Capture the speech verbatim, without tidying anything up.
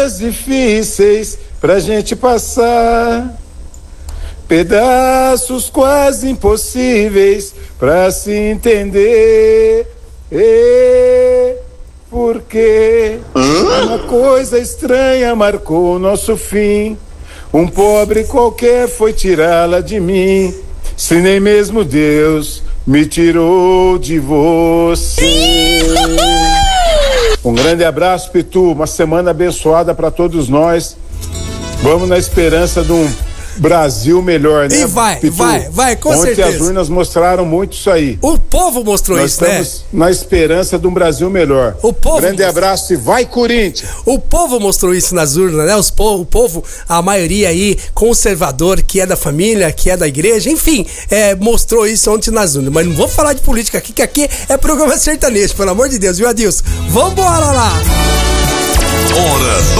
dias difíceis pra gente passar, pedaços quase impossíveis pra se entender. E porque uma coisa estranha marcou o nosso fim, um pobre qualquer foi tirá-la de mim, se nem mesmo Deus me tirou de você. Um grande abraço, Pitu, uma semana abençoada para todos nós. Vamos na esperança de um Brasil melhor, né? E vai, Pitu? vai, vai, com Ontem certeza. as urnas mostraram muito isso aí. O povo mostrou Nós isso, né? estamos na esperança de um Brasil melhor. O povo Grande mostrou. abraço e vai, Corinthians! O povo mostrou isso nas urnas, né? Os po- o povo, a maioria aí, conservador, que é da família, que é da igreja, enfim, é, mostrou isso ontem nas urnas. Mas não vou falar de política aqui, que aqui é programa sertanejo, pelo amor de Deus, viu, Adilson? Vambora lá! Hora